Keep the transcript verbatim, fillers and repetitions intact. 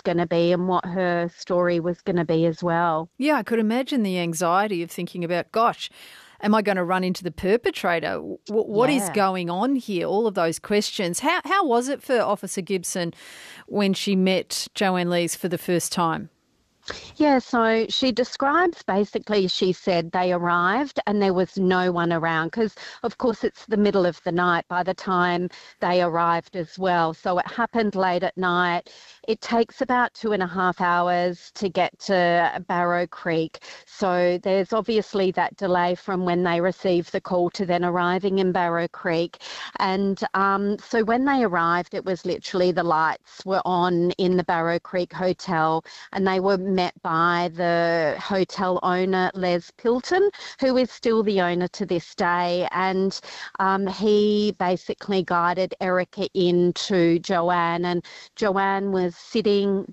going to be and what her story was going to be as well. Yeah, I could imagine the anxiety of thinking about, gosh, am I going to run into the perpetrator? W- what is Yeah. going on here? All of those questions. How how was it for Officer Gibson when she met Joanne Lees for the first time? Yeah, so she describes basically, she said they arrived and there was no one around because, of course, it's the middle of the night by the time they arrived as well. So it happened late at night. It takes about two and a half hours to get to Barrow Creek. So there's obviously that delay from when they receive the call to then arriving in Barrow Creek. And um, so when they arrived, it was literally the lights were on in the Barrow Creek Hotel and they were met by the hotel owner, Les Pilton, who is still the owner to this day. And um, he basically guided Erica into Joanne, and Joanne was sitting